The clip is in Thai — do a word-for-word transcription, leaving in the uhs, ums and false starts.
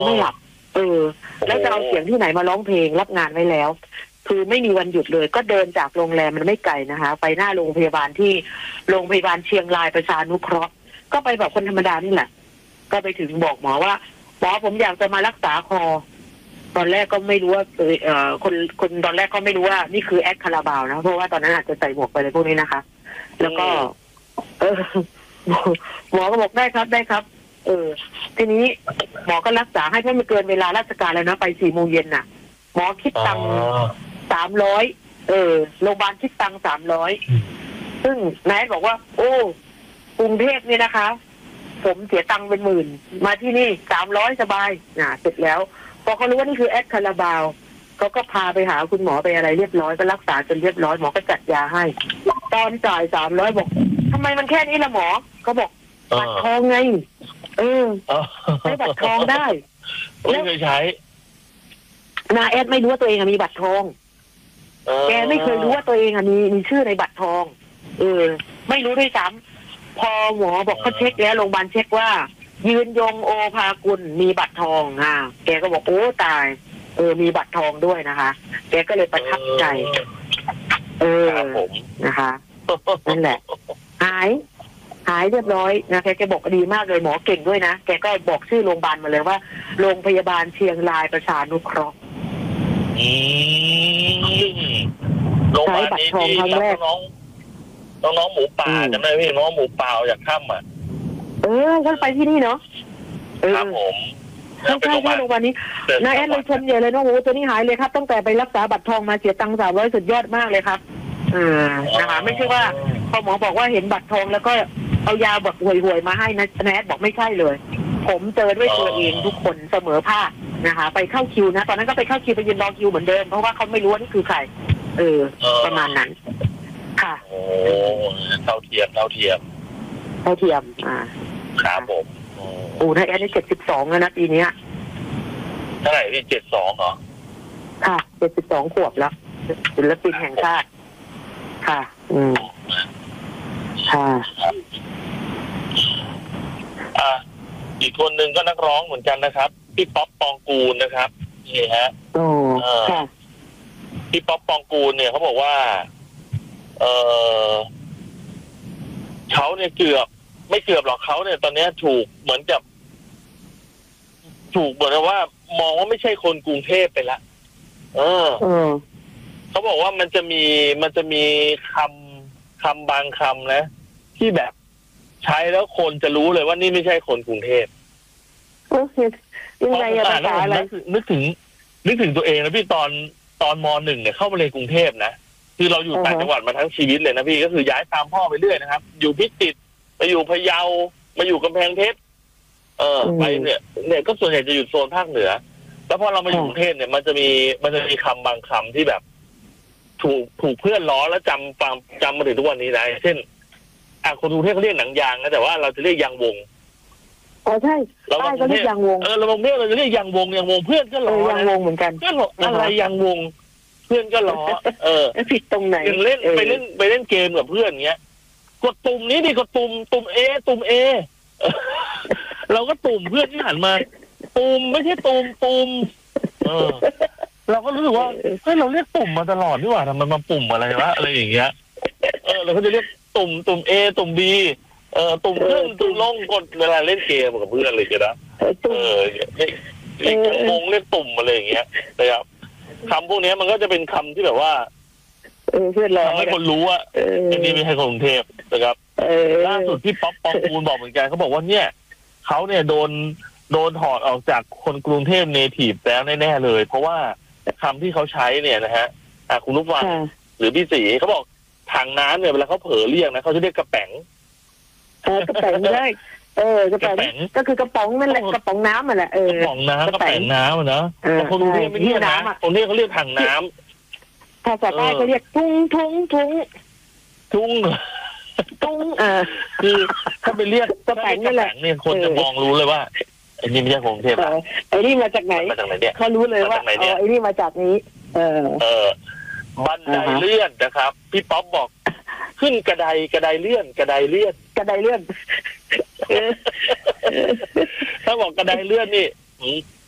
ไม่หลับเออแล้วจะเอาเสียงที่ไหนมาร้องเพลงรับงานไว้แล้วคือไม่มีวันหยุดเลยก็เดินจากโรงแรมมันไม่ไกลนะคะไปหน้าโรงพยาบาลที่โรงพยาบาลเชียงรายประชานุเคราะห์ก็ไปแบบคนธรรมดานี่แหละก็ไปถึงบอกหมอว่าหมอผมอยากจะมารักษาคอตอนแรกก็ไม่รู้ว่าเอ่อคนคนตอนแรกก็ไม่รู้ว่านี่คือแอดคาราบาวนะเพราะว่าตอนนั้นอาจจะใส่หมวกไปอะไรพวกนี้นะคะแล้วก็เออหมอก็บอกได้ครับได้ครับเออทีนี้หมอก็รักษาให้เพราะมันเกินเวลาราชการแล้วนะไปสี่โมงเย็นน่ะหมอคิดตังค์สามร้อยเออโรงพยาบาลคิดตังค์สามร้อยซึ่งนายบอกว่าโอ้กรุงเทพนี่นะคะผมเสียตังค์เป็นหมื่นมาที่นี่สามร้อยสบายอ่าเสร็จแล้วพอเขารู้ว่านี่คือแอดคาราบาวเขาก็พาไปหาคุณหมอไปอะไรเรียบร้อยก็รักษาจนเรียบร้อยหมอก็จัดยาให้ตอนจ่ายสามร้อยบอกทำไมมันแค่นี้ล่ะหมอเขาบอกบัตรทองไงเออใช้บัตรทองได้ไม่เคยใช้นาแอดไม่รู้ว่าตัวเองมีบัตรทองแกไม่เคยรู้ว่าตัวเองมีมีชื่อในบัตรทองเออไม่รู้ด้วยซ้ำพอหมอบอกเขาเช็คแล้วโรงพยาบาลเช็คว่ายืนยงโอภากุลมีบัตรทองอ่ะแกก็บอกโอ้ตายเออมีบัตรทองด้วยนะคะแกก็เลยประทับใจเออนะคะนั่นแหละหายหายเรียบร้อยนะแกแกบอกดีมากเลยหมอเก่งด้วยนะแกก็บอกชื่อโรงพยาบาลมาเลยว่าโรงพยาบาลเชียงรายประชานุเคราะห์โรงพยาบาลนี้ที่น้องน้องหมูป่าจำได้พี่น้องหมูป่าอยากข้ามอ่ะเออก็ไปที่นี่เนาะครับผมใช่ใช่ใช่โรงพยาบาลนี้นายแอดเลยชมใหญ่เลยว่าโอ้ตัวนี้หายเลยครับตั้งแต่ไปรักษาบัตรทองมาเสียตังค์สามร้อยสุดยอดมากเลยครับอ่านะคะไม่ใช่ว่าพอหมอบอกว่าเห็นบัตรทองแล้วก็เอายาแบบห่วยๆมาให้นะนายแอดบอกไม่ใช่เลยผมเจอด้วยตัวเองทุกคนเสมอภาคนะคะไปเข้าคิวนะตอนนั้นก็ไปเข้าคิวไปยืนรอคิวเหมือนเดิมเพราะว่าเขาไม่รู้ว่านี่คือใครเออประมาณนั้นค่ะโอ้เท่าเทียมเท่าเทียมเท่าเทียมอ่าครับผมโอ้นายแอดนี่เจ็ดสิบสองแล้วนะปีนี้เท่าไหร่พี่เจ็ดสองเหรอค่ะเจ็ดสิบสองขวบแล้วศิลปินแห่งชาติค่ะอืมค่ะอ่าอีกคนหนึ่งก็นักร้องเหมือนกันนะครับพี่ป๊อปปองกูลนะครับนี่ฮะโอ้ค่ะพี่ป๊อปปองกูลเนี่ยเขาบอกว่าเออเขาเนี่ยเกือบไม่เกือบหรอกเขาเนี่ยตอนนี้ถูกเหมือนกับถูกเหมือนว่ามองว่าไม่ใช่คนกรุงเทพไปละเออเขาบอกว่ามันจะมีมันจะมีคำคำบางคำนะที่แบบใช้แล้วคนจะรู้เลยว่านี่ไม่ใช่คนกรุงเทพยังไงอะภาษาอะไรนึกถึงนึกถึงตัวเองนะพี่ตอนตอนมหนึ่งเนี่ยเข้ามาเรียนกรุงเทพนะคือเราอยู่ต่างจังหวัดมาทั้งชีวิตเลยนะพี่ก็คือย้ายตามพ่อไปเรื่อยนะครับอยู่พิจิตรมาอยู่พะเยามาอยู่กำแพงเพชรเออไปเนี่ยเนี่ยก็ส่วนใหญ่จะอยู่โซนภาคเหนือแล้วพอเรามาอยู่กรุงเทพเนี่ยมันจะมีมันจะมีคำบางคำที่แบบ ถูกถูกเพื่อนล้อแล้วจำฟังจำมาถึงทุกวันนี้นะเช่นอ่ะคนกรุงเทพเขาเรียกหนังยางนะแต่ว่าเราจะเรียกยางวงอ๋อใช่ใช่ก็เรียกยางวงเออเราบางเรื่องเราจะเรียกยางวงยางวงเพื่อนก็ล้อยางวงเหมือนกันก็ล้ออะไรยางวงเพื่อนก็ล้อเออผิดตรงไหนเล่นไปเล่นไปเล่นเกมกับเพื่อนเงี้ยกดตุ่มนี้ดิกดตุ่มตุ่มเอตุ่มเอเราก็ตุ่มเพื่อนที่หันมาตุ่มไม่ใช่ตุ่มตุ่มเออเราก็รู้สึกว่าเฮ้ยเราเรียกตุ่มมาตลอดนี่หว่าทำไมมาปุ่มอะไรวะอะไรอย่างเงี้ยเออเราก็จะเรียกตุ่มตุ่มเอตุ่มบีเออตุ่มขึ้นตุ่มลงกดเวลาเล่นเกมกับเพื่อนเลยก็ได้เออเรียกเรียกงงเรียกตุ่มอะไรอย่างเงี้ยนะครับคำพวกนี้มันก็จะเป็นคำที่แบบว่าทำให้คนรู้ว่าอันนี้ไม่ใช่คนกรุงเทพนะครับล่าสุดที่ป๊อปปองกูลบอกเหมือนกันเขาบอกว่าเนี่ยเขาเนี่ยโดนโดนถอดออกจากคนกรุงเทพเนทีฟแล้วแน่ๆเลยเพราะว่าคำที่เขาใช้เนี่ยนะฮะคุณลูกวันหรือพี่สีเขาบอกถังน้ำเนี่ยเวลาเขาเผลอเรียกนะเขาจะเรียกกระแป๋งกระแป๋งได้เออกระแป๋งก็คือกระป๋องนั่นแหละกระป๋องน้ำอ่ะแหละเออกระป๋องน้ำกระแป๋งน้ำเนาะแต่คนกรุงเทพไม่เรียกนะคนนี้เขาเรียกถังน้ำภาษาใต้เขาเรียกทุงทุงทุงทุงทุงเออคือถ้าไปเรียกกระแป๋งนี่แหละเนี่ยคนจะมองรู้เลยว่าไอ้นี่ไม่ใช่กรุงเทพไอ้นี่มาจากไหนมาจากไหนเนี่ยเขารู้เลยว่าไอ้นี่มาจากนี้เออเออบันไดเลื่อนนะครับพี่ป๊อปบอกขึ้นกระไดกระไดเลื่อนกระไดเลื่อนกระไดเลื่อนถ้าบอกกระไดเลื่อนนี่